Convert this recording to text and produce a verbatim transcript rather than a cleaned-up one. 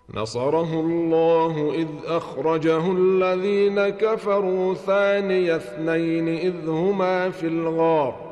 نصره الله إذ أخرجه الذين كفروا ثاني اثنين إذ هما في الغار